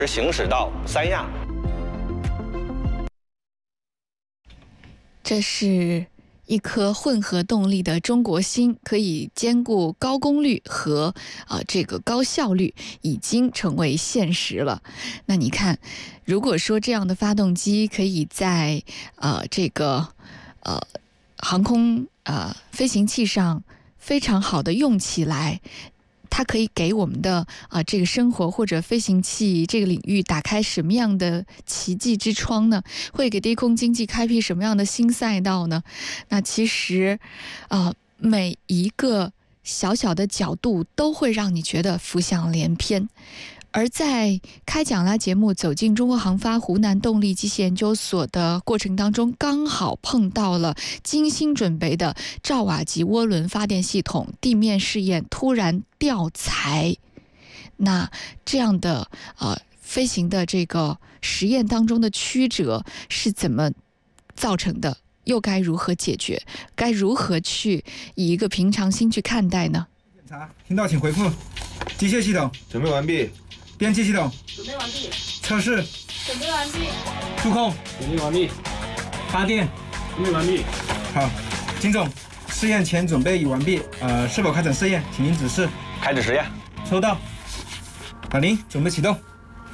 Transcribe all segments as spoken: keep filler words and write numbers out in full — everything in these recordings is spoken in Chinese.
是行驶到三亚。 这是一颗混合动力的中国星，可以兼顾高功率和啊、呃、这个高效率，已经成为现实了。那你看，如果说这样的发动机可以在呃这个呃航空呃飞行器上非常好的用起来，它可以给我们的啊、呃、这个生活或者飞行器这个领域打开什么样的奇迹之窗呢？会给低空经济开辟什么样的新赛道呢？那其实啊、呃、每一个小小的角度都会让你觉得浮想联翩。而在开讲啦节目走进中国航发湖南动力机械研究所的过程当中，刚好碰到了精心准备的兆瓦级涡轮发电系统地面试验突然掉材。那这样的呃飞行的这个实验当中的曲折是怎么造成的？又该如何解决？该如何去以一个平常心去看待呢？ 检查，听到请回复。机械系统准备完毕。 编辑系统准备完毕。 测试准备完毕。 触控准备完毕。 发电准备完毕。 好，金总，试验前准备已完毕。呃，是否开展试验？请您指示。 开始实验。 收到。法林，准备启动。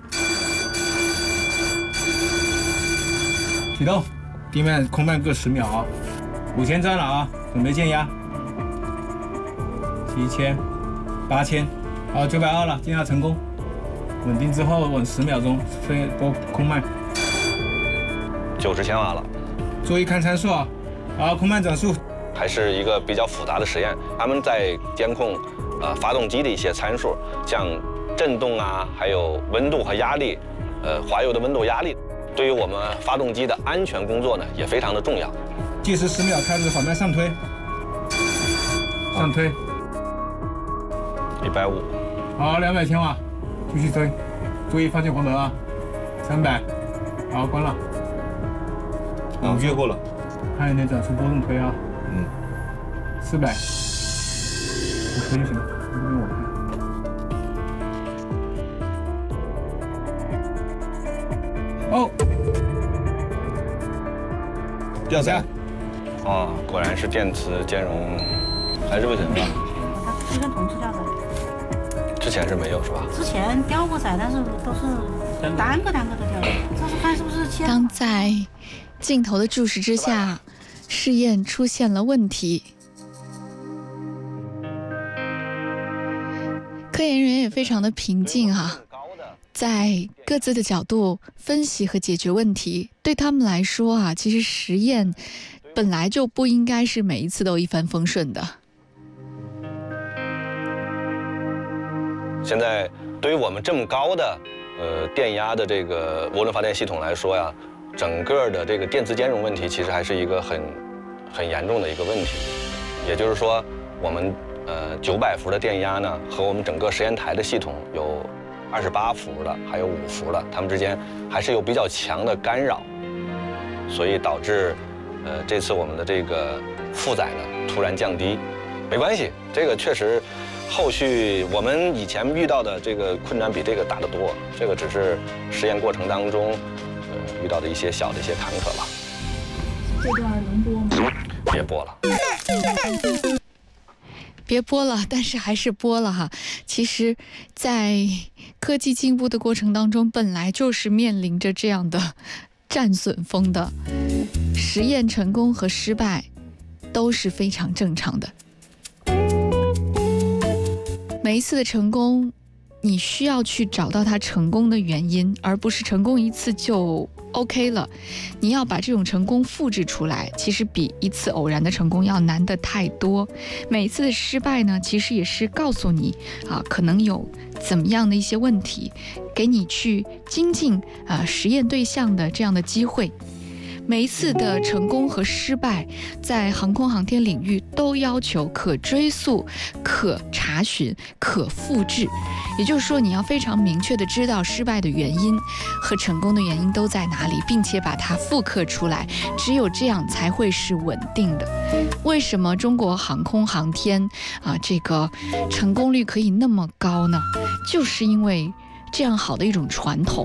启动。地面空慢各十秒啊。五千转了啊，准备降压。七千，八千，好，九百二了，降压成功。稳定之后稳十秒钟，飞多空慢。 九十千瓦了。 注意看参数啊。好，空慢转速。 还是一个比较复杂的实验，他们在监控呃发动机的一些参数，像震动啊，还有温度和压力，呃滑油的温度压力，对于我们发动机的安全工作呢也非常的重要。 计时十秒，开始缓慢上推。上推。 一百五。 好，两百千瓦。继续推，注意发现黄灯啊！三百，好，关了。 啊，越过了。 看一点转速波动推啊。 嗯。 四百，我推就行了，不用我推。哦。 掉下。 哦，果然是电磁兼容，还是不行是吧？ 它是跟同时掉的。 之前是没有是吧？ 之前掉过载，但是都是单个单个的掉的。这是看是不是切。 当在镜头的注视之下，试验出现了问题。科研人员也非常的平静哈、啊，在各自的角度分析和解决问题。对他们来说啊，其实实验本来就不应该是每一次都一帆风顺的。 现在对于我们这么高的呃电压的这个涡轮发电系统来说呀，整个的这个电磁兼容问题其实还是一个很很严重的一个问题。也就是说，我们呃九百伏的电压呢，和我们整个实验台的系统有二十八伏的，还有五伏的，它们之间还是有比较强的干扰，所以导致呃这次我们的这个负载呢突然降低。没关系，这个确实。后续我们以前遇到的这个困难比这个大得多，这个只是实验过程当中，呃，遇到的一些小的一些坎坷吧。 这段能播吗？ 别播了， 别播了，但是还是播了哈。其实，在科技进步的过程当中，本来就是面临着这样的战损风的，实验成功和失败都是非常正常的。每一次的成功，你需要去找到它成功的原因，而不是成功一次就 OK 了。你要把这种成功复制出来，其实比一次偶然的成功要难得太多。每一次的失败呢，其实也是告诉你啊，可能有怎么样的一些问题，给你去精进啊实验对象的这样的机会。每一次的成功和失败，在航空航天领域都要求可追溯、可查询、可复制。也就是说，你要非常明确地知道失败的原因和成功的原因都在哪里，并且把它复刻出来。只有这样才会是稳定的。为什么中国航空航天啊这个成功率可以那么高呢？就是因为这样好的一种传统。